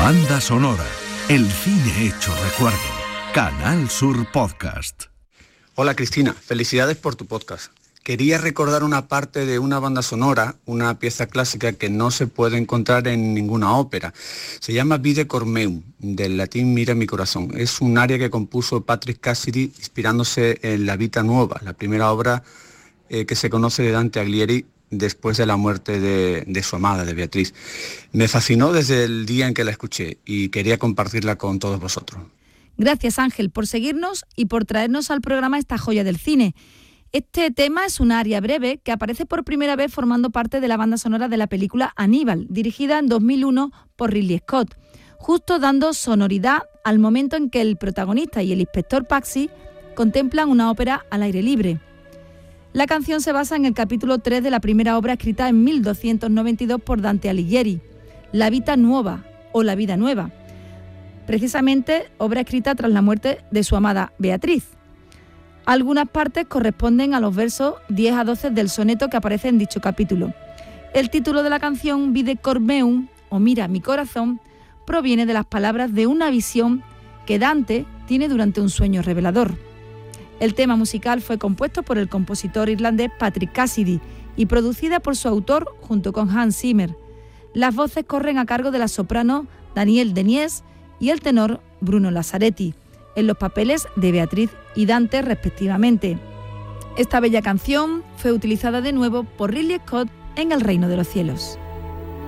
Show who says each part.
Speaker 1: Banda sonora, el cine hecho recuerdo. Canal Sur Podcast.
Speaker 2: Hola Cristina, felicidades por tu podcast. Quería recordar una parte de una banda sonora, una pieza clásica que no se puede encontrar en ninguna ópera. Se llama Vide cor meum, del latín Mira mi corazón. Es un aria que compuso Patrick Cassidy inspirándose en La Vita Nuova, la primera obra que se conoce de Dante Alighieri después de la muerte de su amada, de Beatriz. Me fascinó desde el día en que la escuché y quería compartirla con todos vosotros.
Speaker 3: Gracias, Ángel, por seguirnos y por traernos al programa esta joya del cine. Este tema es un aria breve que aparece por primera vez formando parte de la banda sonora de la película Aníbal, dirigida en 2001 por Ridley Scott, justo dando sonoridad al momento en que el protagonista y el inspector Paxi contemplan una ópera al aire libre. La canción se basa en el capítulo 3 de la primera obra escrita en 1292 por Dante Alighieri, La Vita Nuova o La Vida Nueva, precisamente obra escrita tras la muerte de su amada Beatriz. Algunas partes corresponden a los versos 10 a 12 del soneto que aparece en dicho capítulo. El título de la canción, Vide cor meum, o Mira mi corazón, proviene de las palabras de una visión que Dante tiene durante un sueño revelador. El tema musical fue compuesto por el compositor irlandés Patrick Cassidy y producida por su autor junto con Hans Zimmer. Las voces corren a cargo de la soprano Danielle Denies y el tenor Bruno Lazzaretti, en los papeles de Beatriz y Dante respectivamente. Esta bella canción fue utilizada de nuevo por Ridley Scott en El Reino de los Cielos.